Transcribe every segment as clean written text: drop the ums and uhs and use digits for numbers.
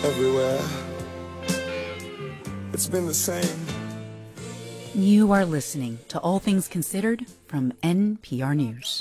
everywhere. It's been the same. You are listening to All Things Considered from NPR News.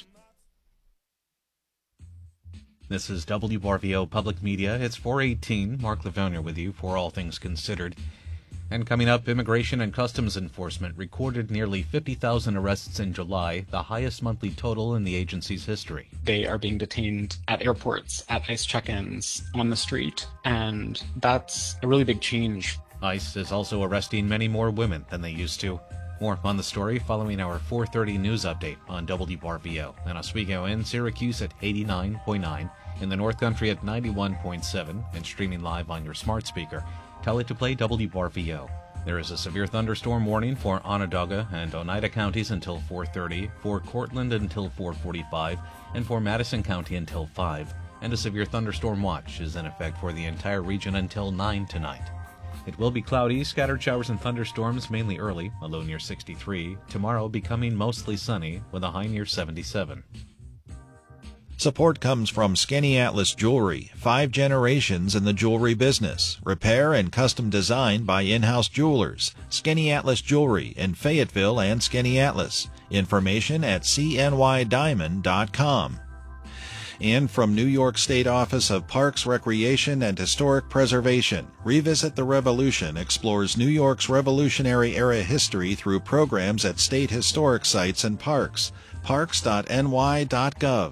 This is WRVO Public Media. It's 4:18. Mark Livonia with you for All Things Considered. And coming up, Immigration and Customs Enforcement recorded nearly 50,000 arrests in July, the highest monthly total in the agency's history. They are being detained at airports, at ICE check-ins, on the street, and that's a really big change. ICE is also arresting many more women than they used to. More on the story following our 4:30 news update on WRVO. And Oswego in Syracuse at 89.9, in the North Country at 91.7, and streaming live on your smart speaker. Tell it to play WRVO. There is a severe thunderstorm warning for Onondaga and Oneida counties until 4:30, for Cortland until 4:45, and for Madison County until 5. And a severe thunderstorm watch is in effect for the entire region until 9 tonight. It will be cloudy, scattered showers and thunderstorms mainly early, a low near 63. Tomorrow becoming mostly sunny with a high near 77. Support comes from Skinny Atlas Jewelry, 5 generations in the jewelry business. Repair and custom design by in-house jewelers. Skinny Atlas Jewelry in Fayetteville and Skinny Atlas. Information at cnydiamond.com. And from New York State Office of Parks, Recreation, and Historic Preservation, Revisit the Revolution explores New York's Revolutionary-era history through programs at state historic sites and parks. parks.ny.gov.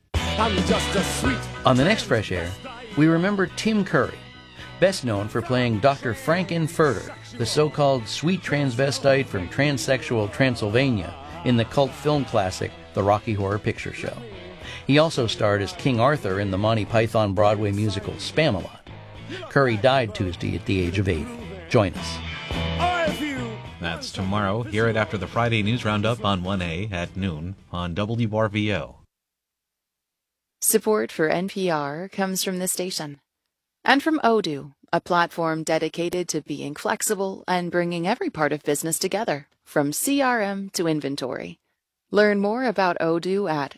On the next Fresh Air, we remember Tim Curry, best known for playing Dr. Frank-N-Furter, the so-called sweet transvestite from transsexual Transylvania in the cult film classic The Rocky Horror Picture Show. He also starred as King Arthur in the Monty Python Broadway musical Spamalot. Curry died Tuesday at the age of 80. Join us. That's tomorrow. Hear it after the Friday News Roundup on 1A at noon on WRVO. Support for NPR comes from this station. And from Odoo, a platform dedicated to being flexible and bringing every part of business together, from CRM to inventory. Learn more about Odoo at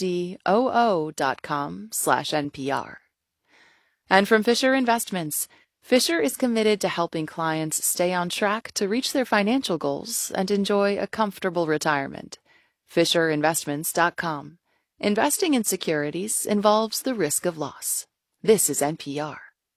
odoo.com/NPR. And from Fisher Investments, Fisher is committed to helping clients stay on track to reach their financial goals and enjoy a comfortable retirement. FisherInvestments.com. Investing in securities involves the risk of loss. This is NPR.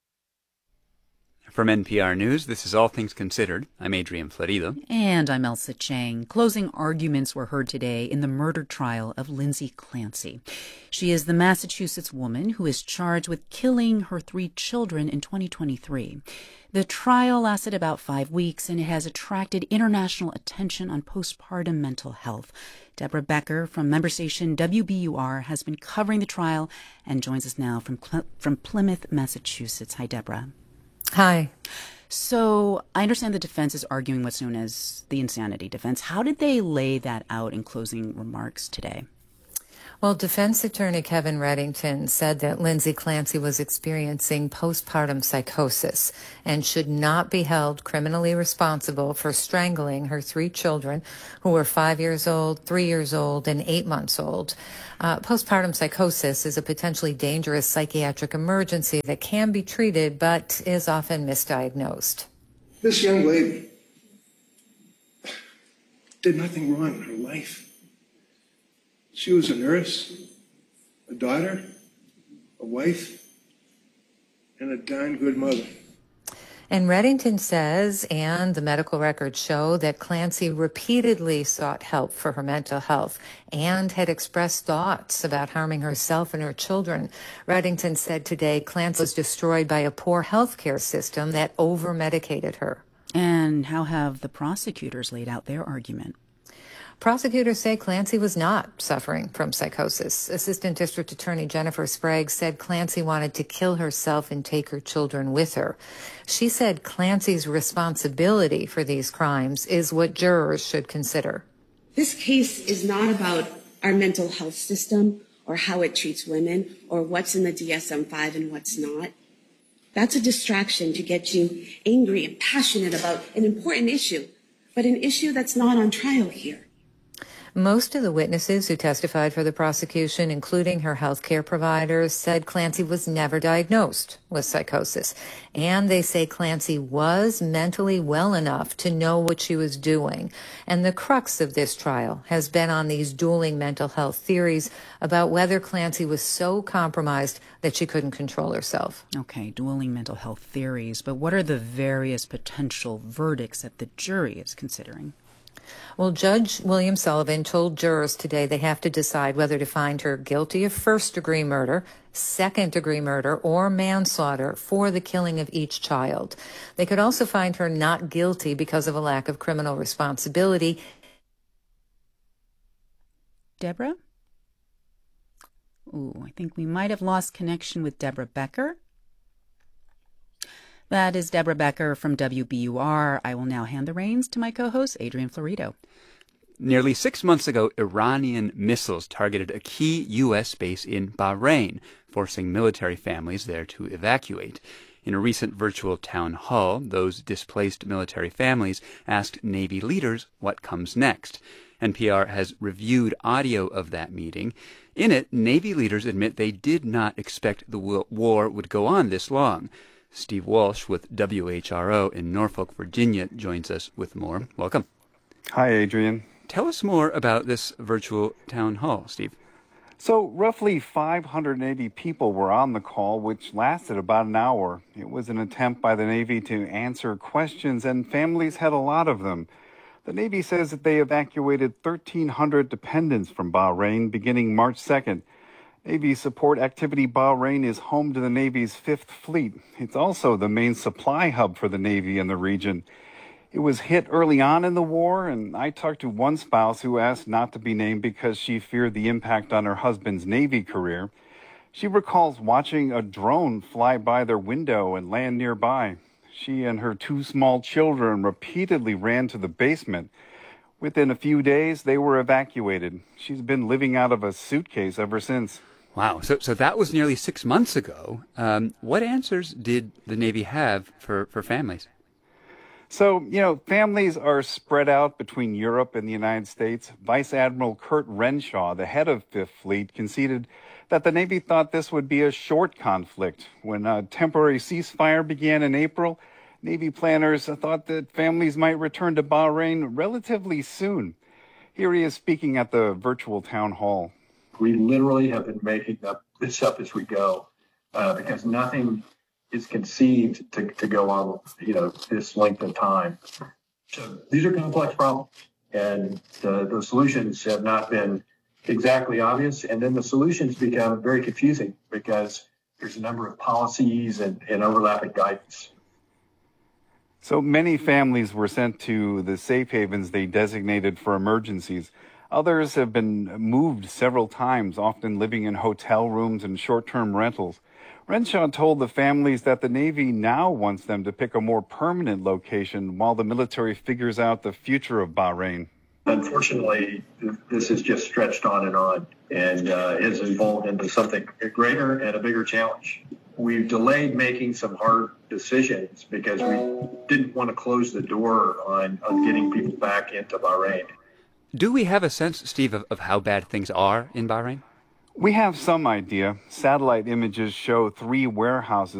From NPR News, this is All Things Considered. I'm Adrian Florido. And I'm Elsa Chang. Closing arguments were heard today in the murder trial of Lindsay Clancy. She is the Massachusetts woman who is charged with killing her 3 children in 2023. The trial lasted about 5 weeks, and it has attracted international attention on postpartum mental health. Deborah Becker from member station WBUR has been covering the trial and joins us now from Plymouth, Massachusetts. Hi, Deborah. Hi. So I understand the defense is arguing what's known as the insanity defense. How did they lay that out in closing remarks today? Well, defense attorney Kevin Reddington said that Lindsay Clancy was experiencing postpartum psychosis and should not be held criminally responsible for strangling her 3 children, who were 5 years old, 3 years old, and 8 months old. Postpartum psychosis is a potentially dangerous psychiatric emergency that can be treated but is often misdiagnosed. This young lady did nothing wrong in her life. She was a nurse, a daughter, a wife, and a darn good mother. And Reddington says, and the medical records show, that Clancy repeatedly sought help for her mental health and had expressed thoughts about harming herself and her children. Reddington said today Clancy was destroyed by a poor health care system that over-medicated her. And how have the prosecutors laid out their argument? Prosecutors say Clancy was not suffering from psychosis. Assistant District Attorney Jennifer Sprague said Clancy wanted to kill herself and take her children with her. She said Clancy's responsibility for these crimes is what jurors should consider. This case is not about our mental health system or how it treats women or what's in the DSM-5 and what's not. That's a distraction to get you angry and passionate about an important issue, but an issue that's not on trial here. Most of the witnesses who testified for the prosecution, including her health care providers, said Clancy was never diagnosed with psychosis. And they say Clancy was mentally well enough to know what she was doing. And the crux of this trial has been on these dueling mental health theories about whether Clancy was so compromised that she couldn't control herself. Okay, dueling mental health theories, but what are the various potential verdicts that the jury is considering? Well, Judge William Sullivan told jurors today they have to decide whether to find her guilty of first-degree murder, second-degree murder, or manslaughter for the killing of each child. They could also find her not guilty because of a lack of criminal responsibility. Deborah? Ooh, I think we might have lost connection with Deborah Becker. That is Deborah Becker from WBUR. I will now hand the reins to my co-host, Adrian Florido. Nearly 6 months ago, Iranian missiles targeted a key U.S. base in Bahrain, forcing military families there to evacuate. In a recent virtual town hall, those displaced military families asked Navy leaders what comes next. NPR has reviewed audio of that meeting. In it, Navy leaders admit they did not expect the war would go on this long. Steve Walsh with WHRO in Norfolk, Virginia, joins us with more. Welcome. Hi, Adrian. Tell us more about this virtual town hall, Steve. So roughly 580 people were on the call, which lasted about an hour. It was an attempt by the Navy to answer questions, and families had a lot of them. The Navy says that they evacuated 1,300 dependents from Bahrain beginning March 2nd. Navy Support Activity Bahrain is home to the Navy's 5th Fleet. It's also the main supply hub for the Navy in the region. It was hit early on in the war, and I talked to one spouse who asked not to be named because she feared the impact on her husband's Navy career. She recalls watching a drone fly by their window and land nearby. She and her 2 small children repeatedly ran to the basement. Within a few days, they were evacuated. She's been living out of a suitcase ever since. Wow. So that was nearly 6 months ago. What answers did the Navy have for families? So, families are spread out between Europe and the United States. Vice Admiral Kurt Renshaw, the head of 5th Fleet, conceded that the Navy thought this would be a short conflict. When a temporary ceasefire began in April, Navy planners thought that families might return to Bahrain relatively soon. Here he is speaking at the virtual town hall. We literally have been making this up as we go because nothing is conceived to go on, this length of time. So these are complex problems, and the solutions have not been exactly obvious. And then the solutions become very confusing because there's a number of policies and overlapping guidance. So many families were sent to the safe havens they designated for emergencies. Others have been moved several times, often living in hotel rooms and short-term rentals. Renshaw told the families that the Navy now wants them to pick a more permanent location while the military figures out the future of Bahrain. Unfortunately, this has just stretched on and has evolved into something greater and a bigger challenge. We've delayed making some hard decisions because we didn't want to close the door on getting people back into Bahrain. Do we have a sense, Steve, of how bad things are in Bahrain? We have some idea. Satellite images show 3 warehouses